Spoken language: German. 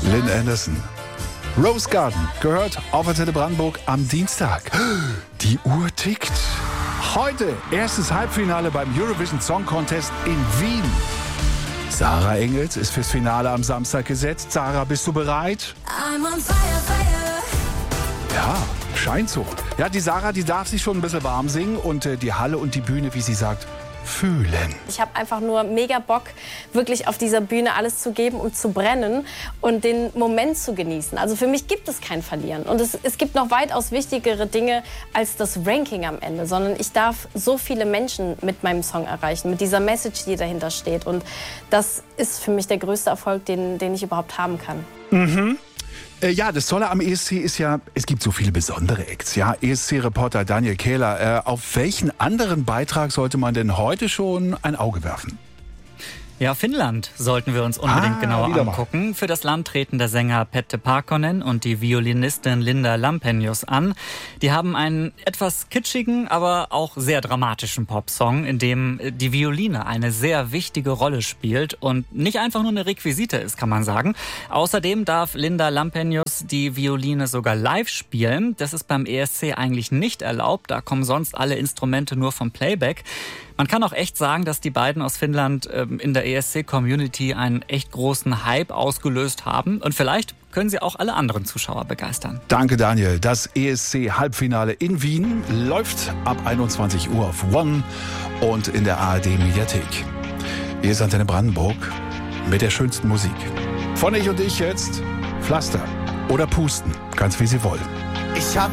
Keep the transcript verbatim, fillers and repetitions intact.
Lynn Anderson. Rose Garden gehört auf Antenne Brandenburg am Dienstag. Die Uhr tickt. Heute erstes Halbfinale beim Eurovision Song Contest in Wien. Sarah Engels ist fürs Finale am Samstag gesetzt. Sarah, bist du bereit? I'm on fire, fire. Ja, scheint so. Ja, die Sarah, die darf sich schon ein bisschen warm singen und äh, die Halle und die Bühne, wie sie sagt, fühlen. Ich habe einfach nur mega Bock, wirklich auf dieser Bühne alles zu geben und zu brennen und den Moment zu genießen. Also für mich gibt es kein Verlieren. Und es, es gibt noch weitaus wichtigere Dinge als das Ranking am Ende, sondern ich darf so viele Menschen mit meinem Song erreichen, mit dieser Message, die dahinter steht. Und das ist für mich der größte Erfolg, den, den ich überhaupt haben kann. Mhm. Äh, ja, das Tolle am E S C ist ja, es gibt so viele besondere Acts. Ja, E S C-Reporter Daniel Kehler, äh, auf welchen anderen Beitrag sollte man denn heute schon ein Auge werfen? Ja, Finnland sollten wir uns unbedingt Ah, genauer wieder mal. angucken. Für das Land treten der Sänger Pette Parkkonen und die Violinistin Linda Lampenius an. Die haben einen etwas kitschigen, aber auch sehr dramatischen Popsong, in dem die Violine eine sehr wichtige Rolle spielt und nicht einfach nur eine Requisite ist, kann man sagen. Außerdem darf Linda Lampenius die Violine sogar live spielen. Das ist beim E S C eigentlich nicht erlaubt. Da kommen sonst alle Instrumente nur vom Playback. Man kann auch echt sagen, dass die beiden aus Finnland ähm, in der E S C-Community einen echt großen Hype ausgelöst haben. Und vielleicht können sie auch alle anderen Zuschauer begeistern. Danke, Daniel. Das E S C-Halbfinale in Wien läuft ab einundzwanzig Uhr auf One und in der A R D-Mediathek. Hier ist Antenne Brandenburg mit der schönsten Musik. Von Ich und Ich jetzt Pflaster oder Pusten, ganz wie Sie wollen. Ich hab